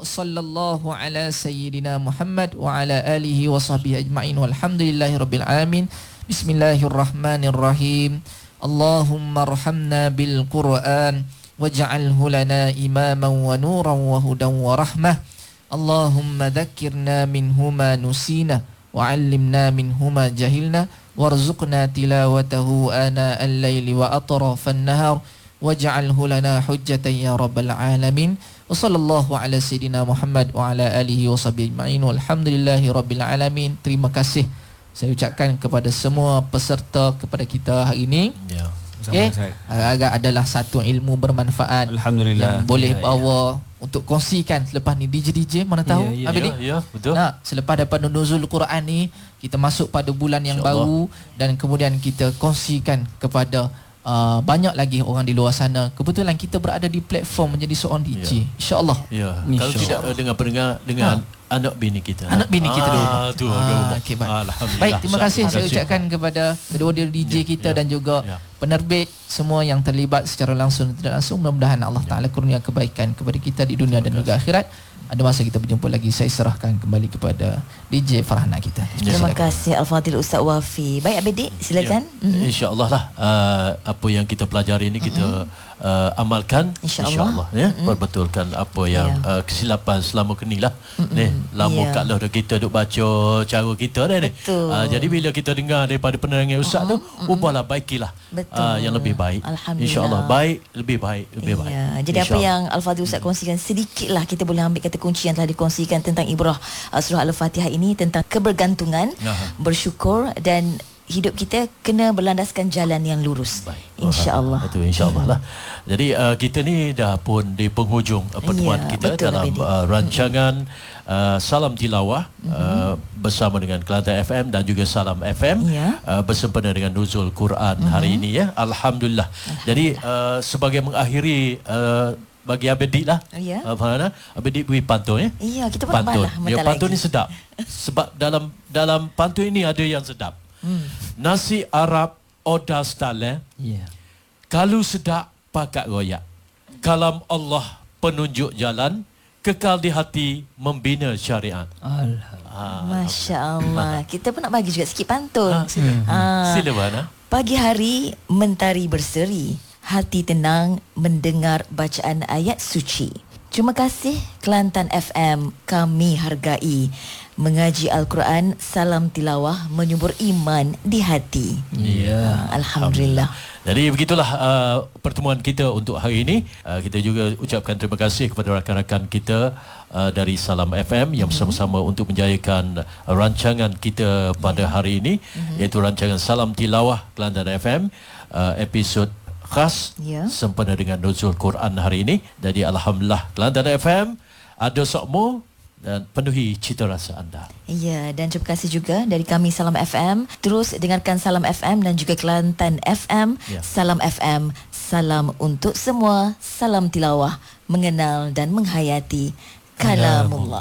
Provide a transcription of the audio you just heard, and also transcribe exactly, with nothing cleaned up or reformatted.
Sallallahu ala sayyidina Muhammad wa ala alihi wa sahbihi ajma'in walhamdulillahi rabbil alamin. Bismillahirrahmanirrahim. Allahumma arhamna bil Qur'an waj'alhu lana imaman wa nuran wa hudan wa rahmah. Allahumma dhakkirna minhu ma nusina wa 'allimna minhu ma jahilna warzuqna tilawatahu ana al-laili wa atrafan nahar waj'alhu lana hujjatan ya rabbal alamin. Wa sallallahu ala sayyidina Muhammad wa ala alihi wa sahbihi ajma'in walhamdulillahi rabbil alamin. Terima kasih saya ucapkan kepada semua peserta kepada kita hari ini. Ya. Okey. Agak adalah satu ilmu bermanfaat alhamdulillah yang boleh ya, bawa ya. Untuk kongsikan selepas ni D J D J mana tahu ya, ya, Abid ya, ya, betul. Nah, selepas daripada nuzul Quran ni kita masuk pada bulan yang baru dan kemudian kita kongsikan kepada Uh, banyak lagi orang di luar sana. Kebetulan kita berada di platform menjadi seorang D J. Ya. Insya-Allah. Ya. Insya Kalau tidak uh, dengan pendengar dengan ha. anak bini kita. Anak bini kita dulu. Ah, tu ah, okay, alhamdulillah. Baik, terima kasih saya ucapkan kepada kedua-dua D J ya, kita ya, dan juga ya. penerbit semua yang terlibat secara langsung dan tidak langsung. Mudah-mudahan Allah ya. Taala kurnia kebaikan kepada kita di dunia dan juga akhirat. Ada masa kita berjumpa lagi, saya serahkan kembali kepada D J Farhana kita. Ya, terima kasih Al-Fadhil Ustaz Wafi. Baik Abidik, silakan. Ya. Mm-hmm. Insya-Allah lah uh, apa yang kita pelajari ini kita mm-hmm. uh, amalkan insya-Allah insya ya. Mm-hmm. Perbetulkan apa yang yeah. uh, kesilapan selama kini lah. Mm-hmm. Ni lama yeah. kat lah kita duk baca cara kita dah ni. Uh, jadi bila kita dengar daripada penerangan Ustaz mm-hmm. tu, mm-hmm. ubahlah baikilah uh, yang lebih baik. Insya-Allah baik, lebih baik, lebih baik. Yeah. Jadi apa yang Al-Fadhil Ustaz kongsikan sedikitlah kita boleh ambil kata kunci yang telah dikongsikan tentang ibrah uh, surah Al-Fatihah ini tentang kebergantungan, Aha. bersyukur dan hidup kita kena berlandaskan jalan yang lurus. Insya-Allah. Itu insya-Allah lah. Jadi uh, kita ni dah pun di penghujung uh, pertemuan ya, kita dalam uh, rancangan uh, Salam Tilawah uh, bersama dengan Kelantan F M dan juga Salam F M ya. uh, bersempena dengan nuzul Quran hari ini ya. Alhamdulillah. Alhamdulillah. Jadi uh, sebagai mengakhiri uh, bagi Abidik lah. Ya. Apa Abidik beri pantun ya? Iya, kita pun pantun. Ya, pantun lagi. Ni sedap. Sebab dalam dalam pantun ini ada yang sedap. Hmm. Nasi Arab odas talen. Ya. Kalau sedap pakat royak. Kalam Allah penunjuk jalan, kekal di hati membina syariat. Alhamdulillah. Masya-Allah. Kita pun nak bagi juga sikit pantun. Ha, sila. Ha. Sila mana? Pagi hari mentari berseri. Hati tenang mendengar bacaan ayat suci. Terima kasih Kelantan F M, kami hargai. Mengaji Al-Quran, salam tilawah menyubur iman di hati. Ya, Alhamdulillah. Jadi begitulah uh, pertemuan kita untuk hari ini. Uh, kita juga ucapkan terima kasih kepada rakan-rakan kita uh, dari Salam F M yang bersama-sama untuk menjayakan uh, rancangan kita pada hari ini, mm-hmm. iaitu rancangan Salam Tilawah Kelantan F M uh, episod khas ya. Sempena dengan nuzul Quran hari ini. Jadi alhamdulillah Kelantan F M ada sokmo dan penuhi cita rasa anda. Ya, dan terima kasih juga dari kami Salam F M. Terus dengarkan Salam F M dan juga Kelantan F M. Ya. Salam F M, salam untuk semua. Salam tilawah, mengenal dan menghayati kalamullah.